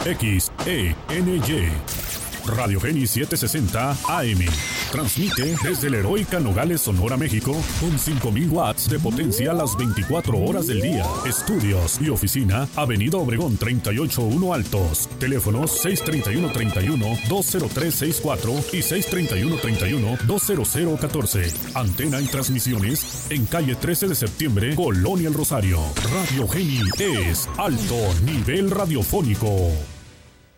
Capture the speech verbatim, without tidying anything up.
X E N Y. Radio Geni setecientos sesenta A M. Transmite desde la heroica Nogales, Sonora, México, con cinco mil watts de potencia las veinticuatro horas del día. Estudios y oficina, Avenida Obregón treinta y ocho uno Altos. Teléfonos seis treinta y uno treinta y uno dos cero tres sesenta y cuatro y seis treinta y uno treinta y uno dos cero cero catorce. Antena y transmisiones en calle trece de septiembre, Colonia El Rosario. Radio Geni es alto nivel radiofónico.